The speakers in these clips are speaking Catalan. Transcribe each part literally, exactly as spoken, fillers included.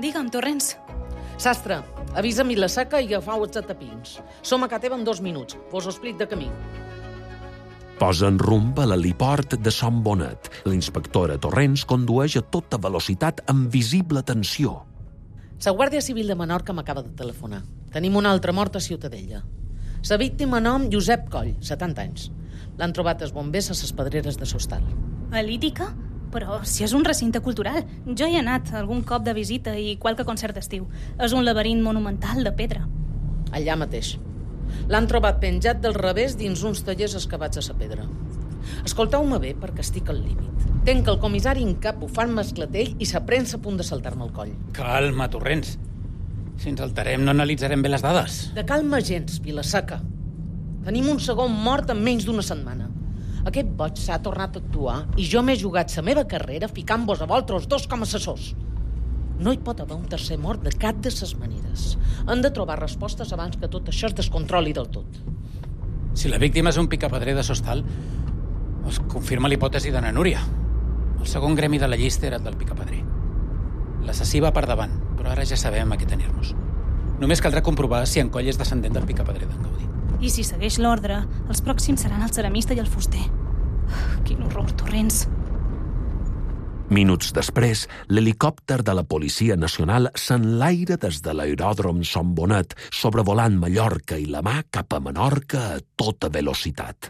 Digue'm, Torrents. Sastre, avisa Vila-seca i agafau-vos a tapins. Som a ca teva en dos minuts. Vos ho explic de camí. Posen rumb a l'heliport de Son Bonet. L'inspectora Torrents condueix a tota velocitat amb visible tensió. La Guàrdia Civil de Menorca m'acaba de telefonar. Tenim una altra mort a Ciutadella. La víctima nom Josep Coll, setanta anys. L'han trobat els bombers a les pedreres de Sostal. A Lítica? Però si és un recinte cultural. Jo hi he anat algun cop de visita i qualque concert d'estiu. És un laberint monumental de pedra. Allà mateix. L'han trobat penjat del revés dins uns tallers excavats a la pedra. Escolteu-me bé perquè estic al límit. Tenc el comissari en cap bufant-me esclatell i la premsa a punt de saltar-me el coll. Calma, Torrents. Si ens alterem no analitzarem bé les dades. De calma gens, Vila-seca. Tenim un segon mort en menys d'una setmana. Aquest boig s'ha tornat a actuar i jo m'he jugat la meva carrera ficant-vos a vosaltres dos com a assessors. No hi pot haver un tercer mort de cap de ses maneres. Han de trobar respostes abans que tot això es descontroli del tot. Si la víctima és un picapedrer de Sostal, es confirma l'hipòtesi de na Núria. El segon gremi de la llista era el del picapedrer. L'assassí va per davant, però ara ja sabem a què tenir-nos. Només caldrà comprovar si en Coll és descendent del picapedrer d'en Gaudí. I si segueix l'ordre, els pròxims seran el ceramista i el fuster. Quin horror, Torrents. Minuts després, l'helicòpter de la Policia Nacional s'enlaira des de l'aeròdrom Son Bonet, sobrevolant Mallorca i la Mar cap a Menorca a tota velocitat.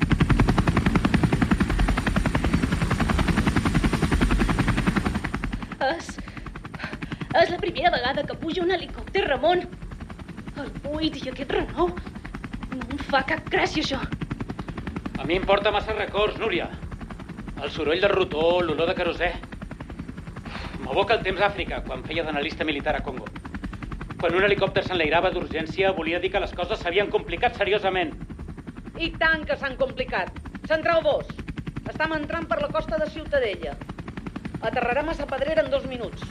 És... és la primera vegada que puja un helicòpter, Ramon. El buit i aquest renou. No em fa cap gràcia, això. A mi em porta massa records, Núria. El soroll del rotor, l'olor de querosè. M'evoca el temps a Àfrica, quan feia d'analista militar a Congo. Quan un helicòpter s'enlairava d'urgència, volia dir que les coses s'havien complicat seriosament. I tant que s'han complicat. Centreu-vos. Estam entrant per la costa de Ciutadella. Aterrarem a la pedrera en dos minuts.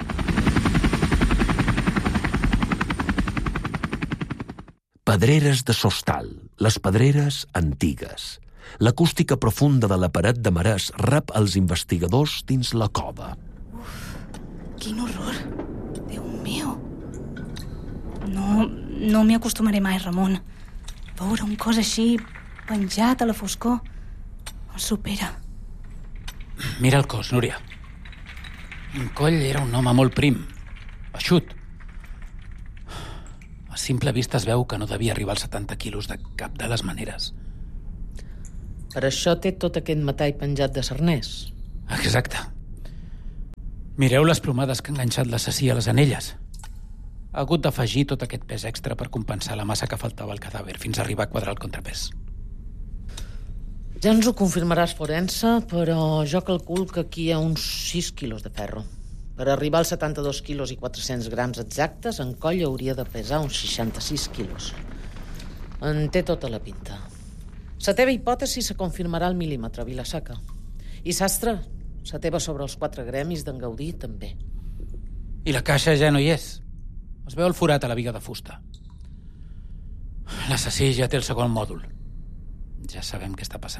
Pedreres de Sostal, les pedreres antigues. L'acústica profunda de la paret de marès rep els investigadors dins la cova. Uf, quin horror. Déu meu. No, no m'hi acostumaré mai, Ramon. Veure un cos així, penjat a la foscor, em supera. Mira el cos, Núria. En Coll era un home molt prim, eixut. A simple vista es veu que no devia arribar als setanta quilos de cap de les maneres. Per això té tot aquest metall penjat de cerners. Exacte. Mireu les plomades que ha enganxat l'assassí a les anelles. Ha hagut d'afegir tot aquest pes extra per compensar la massa que faltava al cadàver fins a arribar a quadrar el contrapès. Ja ens ho confirmaràs forense, però jo calculo que aquí hi ha uns sis quilos de ferro. Per arribar als setanta-dos quilos i quatre-cents grams exactes, en Coll hauria de pesar uns seixanta-sis quilos. En té tota la pinta. La teva hipòtesi se confirmarà al mil·límetre, Vila-seca. I Sastre, la teva sobre els quatre gremis d'en Gaudí també. I la caixa ja no hi és. Es veu el forat a la biga de fusta. L'assassí ja té el segon mòdul. Ja sabem què està passant.